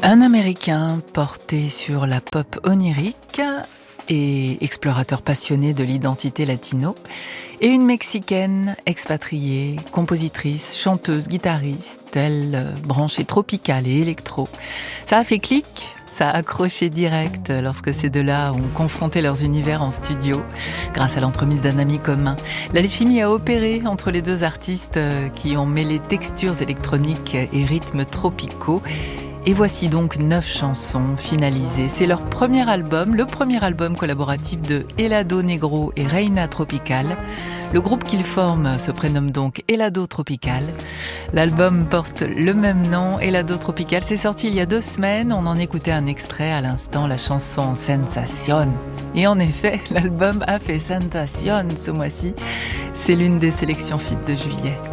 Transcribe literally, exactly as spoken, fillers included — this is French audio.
Un Américain porté sur la pop onirique et explorateur passionné de l'identité latino, et une Mexicaine expatriée, compositrice, chanteuse, guitariste, elle branchée tropicale et électro. Ça a fait clic, ça a accroché direct lorsque ces deux-là ont confronté leurs univers en studio, grâce à l'entremise d'un ami commun. L'alchimie a opéré entre les deux artistes qui ont mêlé textures électroniques et rythmes tropicaux. Et voici donc neuf chansons finalisées. C'est leur premier album, le premier album collaboratif de Helado Negro et Reina Tropical. Le groupe qu'ils forment se prénomme donc Helado Tropical. L'album porte le même nom, Helado Tropical. C'est sorti il y a deux semaines. On en écoutait un extrait à l'instant, la chanson Sensación. Et en effet, l'album a fait sensation ce mois-ci. C'est l'une des sélections F I P de juillet.